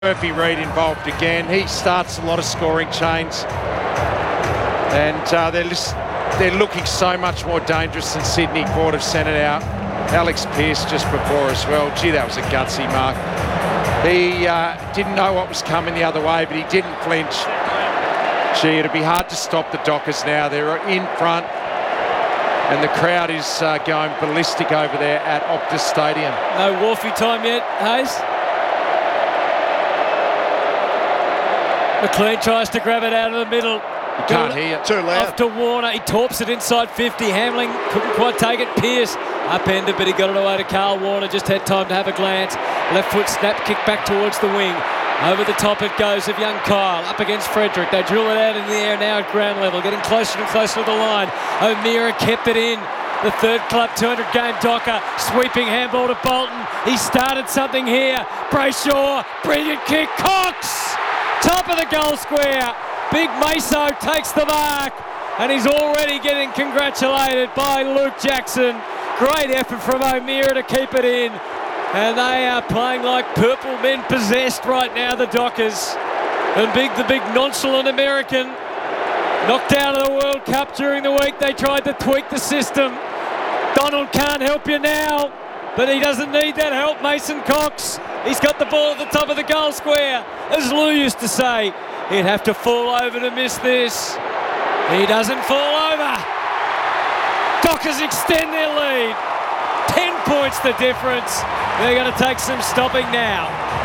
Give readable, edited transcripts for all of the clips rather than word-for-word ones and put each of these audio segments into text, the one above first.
Murphy Reid involved again. He starts a lot of scoring chains, and they're looking so much more dangerous than Sydney. Ford have sent it out. Alex Pearce just before as well. Gee, that was a gutsy mark. He didn't know what was coming the other way, but he didn't flinch. Gee, it'll be hard to stop the Dockers now. They're in front, and the crowd is going ballistic over there at Optus Stadium. No Wharfie time yet, Hayes. McLean tries to grab it out of the middle. You can't hear it. Too loud. Off to Warner. He torps it inside 50. Hamling couldn't quite take it. Pearce upended, but he got it away to Carl Warner. Just had time to have a glance. Left foot snap, kick back towards the wing. Over the top it goes of young Kyle. Up against Frederick. They drill it out in the air now at ground level. Getting closer and closer to the line. O'Meara kept it in. The third club 200 game Docker. Sweeping handball to Bolton. He started something here. Brayshaw. Brilliant kick. Cox! Top of the goal square. Big Meso takes the mark, and he's already getting congratulated by Luke Jackson. Great effort from O'Meara to keep it in, and they are playing like purple men possessed right now, the Dockers. And the big nonchalant American, knocked out of the World Cup during the week. They tried to tweak the system. Donald can't help you now, but he doesn't need that help. Mason Cox, he's got the ball at the top of the goal square. As Lou used to say, he'd have to fall over to miss this. He doesn't fall over. Dockers extend their lead. 10 points the difference. They're going to take some stopping now.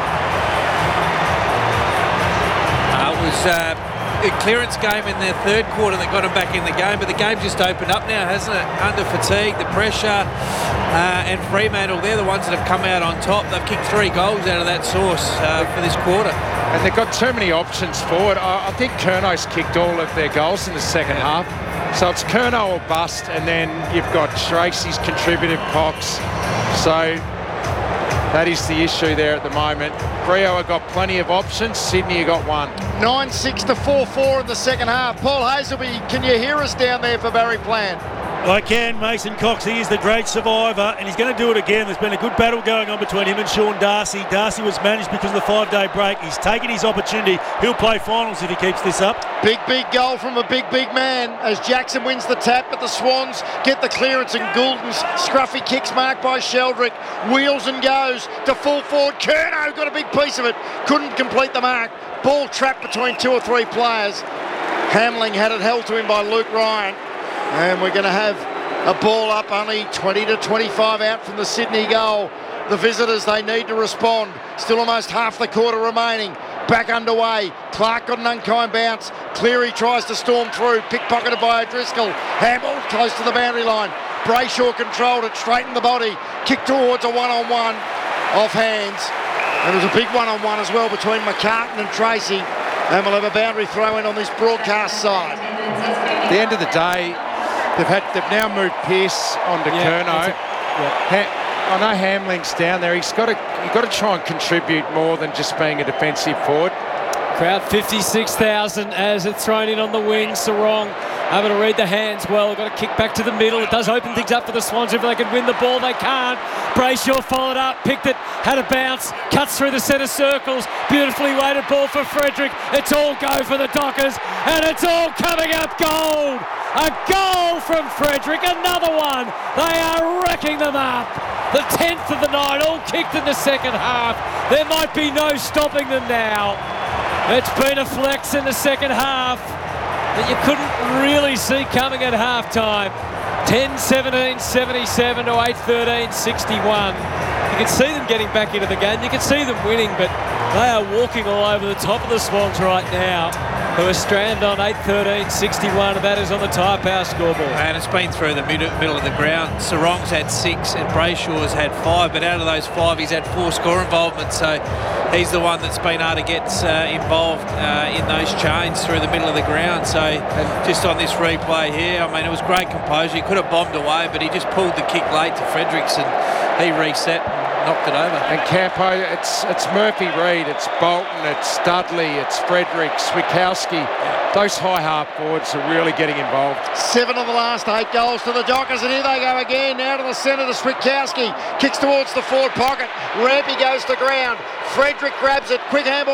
It was a clearance game in their third quarter that got them back in the game, but the game just opened up now, hasn't it? Under fatigue, the pressure, and Fremantle, they're the ones that have come out on top. They've kicked 3 goals out of that source for this quarter. And they've got too many options forward. I think Curnow's kicked all of their goals in the second half. So it's Curnow or bust, and then you've got Tracy's contributed, Cox. So that is the issue there at the moment. Freo have got plenty of options. Sydney have got one. 9-6 to 4-4 in the second half. Paul Hazelby, can you hear us down there for Barry Plan? I can. Mason Cox, he is the great survivor, and he's going to do it again. There's been a good battle going on between him and Sean Darcy. Darcy was managed because of the 5-day break. He's taken his opportunity. He'll play finals if he keeps this up. Big goal from a big man as Jackson wins the tap, but the Swans get the clearance, and Goulden's scruffy kicks marked by Sheldrick. Wheels and goes to full forward. Curnow got a big piece of it. Couldn't complete the mark. Ball trapped between 2 or 3 players. Hamling had it held to him by Luke Ryan. And we're going to have a ball up, only 20 to 25 out from the Sydney goal. The visitors, they need to respond. Still almost half the quarter remaining. Back underway. Clark got an unkind bounce. Cleary tries to storm through. Pickpocketed by O'Driscoll. Handball close to the boundary line. Brayshaw controlled it, straightened the body. Kick towards a one-on-one off hands. And there was a big one-on-one as well between McCartan and Tracy. And we'll have a boundary throw in on this broadcast side. At the end of the day, they've now moved Pearce onto Curnow. I know Hamling's down there. You've got to try and contribute more than just being a defensive forward. Crowd 56,000 as it's thrown in on the wing. Sarong able to read the hands well. Got to kick back to the middle. It does open things up for the Swans. If they can win the ball, they can't. Brayshaw followed up, picked it, had a bounce, cuts through the centre circles. Beautifully weighted ball for Frederick. It's all go for the Dockers, and it's all coming up gold. A goal from Frederick, another one. They are wrecking them up. The 10th of the night, all kicked in the second half. There might be no stopping them now. It's been a flex in the second half that you couldn't really see coming at halftime. 10-17, 77 to 8-13, 61. You can see them getting back into the game. You can see them winning, but they are walking all over the top of the Swans right now, who are stranded on 8-13, 61, and that is on the Tyre Power scoreboard. And it's been through the middle of the ground. Sarong's had 6 and Brayshaw's had 5, but out of those 5, he's had 4 score involvements, so he's the one that's been able to get involved in those chains through the middle of the ground. So just on this replay here, I mean, it was great composure. He could have bombed away, but he just pulled the kick late to Fredericks, and he reset. knocked it over. And Campo, it's Murphy Reid, it's Bolton, it's Dudley, it's Frederick, Swikowski. Those high half forwards are really getting involved. 7 of the last 8 goals to the Dockers, and here they go again. Now to the centre to Swikowski. Kicks towards the forward pocket. Rampy goes to ground. Frederick grabs it. Quick handball.